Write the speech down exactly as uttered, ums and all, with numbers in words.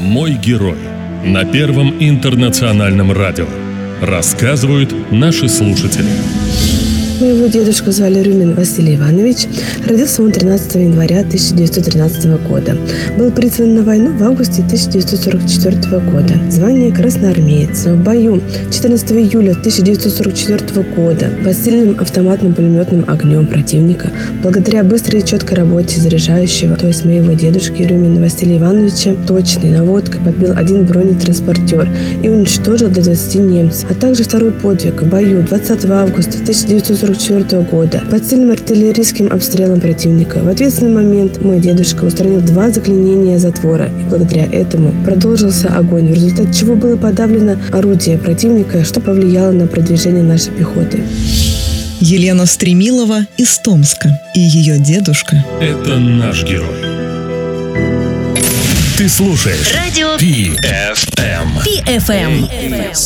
Мой герой на Первом интернациональном радио. Рассказывают наши слушатели. Моего дедушку звали Рюмин Василий Иванович. Родился он тринадцатого января тысяча девятьсот тринадцатого года. Был призван на войну в августе тысяча девятьсот сорок четвёртого года. Звание красноармеец. В бою четырнадцатого июля тысяча девятьсот сорок четвёртого года под сильным автоматным пулеметным огнем противника, благодаря быстрой и четкой работе заряжающего, то есть моего дедушки Рюмина Василия Ивановича, точной наводкой подбил один бронетранспортер и уничтожил до двадцати немцев. А также второй подвиг в бою двадцатого августа тысяча девятьсот сорок четвёртого года под сильным артиллерийским обстрелом противника. В ответственный момент мой дедушка устранил два заклинения затвора, и благодаря этому продолжился огонь, в результате чего было подавлено орудие противника, что повлияло на продвижение нашей пехоты. Елена Стремилова из Томска и ее дедушка. Это наш герой. Ты слушаешь Радио Пи Эф Эм. Пи Эф Эм.